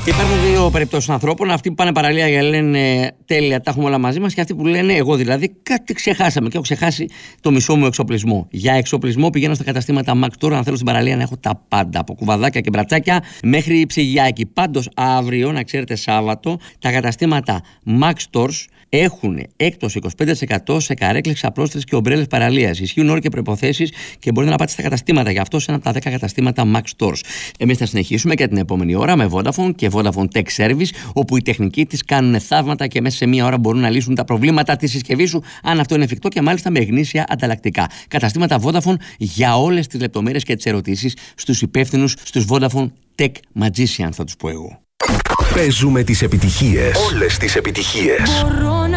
Υπάρχουν δύο περιπτώσεις ανθρώπων. Αυτοί που πάνε παραλία και λένε τέλεια, τα έχουμε όλα μαζί μας, και αυτοί που λένε εγώ δηλαδή κάτι ξεχάσαμε και έχω ξεχάσει το μισό μου εξοπλισμό. Για εξοπλισμό πηγαίνω στα καταστήματα Max Store αν θέλω στην παραλία να έχω τα πάντα. Από κουβαδάκια και μπρατσάκια μέχρι ψυγιάκι. Πάντως αύριο, να ξέρετε, Σάββατο, τα καταστήματα Max Stores έχουν έκπτωση 25% σε καρέκλες, ξαπλώστρες και ομπρέλες παραλίας. Ισχύουν όροι και προϋποθέσεις και μπορείτε να πάτε στα καταστήματα. Γι' αυτό σε ένα από τα 10 καταστήματα Max Stores. Εμείς θα συνεχίσουμε και την επόμενη ώρα με Vodafone και Vodafone Tech Service, όπου οι τεχνικοί της κάνουν θαύματα και μέσα σε μία ώρα μπορούν να λύσουν τα προβλήματα της συσκευής σου, αν αυτό είναι εφικτό, και μάλιστα με γνήσια ανταλλακτικά. Καταστήματα Vodafone για όλες τις λεπτομέρειες και τις ερωτήσεις στους υπεύθυνους, στους Vodafone Tech Magicians, θα τους πω εγώ. Παίζουμε τις επιτυχίες. Όλες τις επιτυχίες.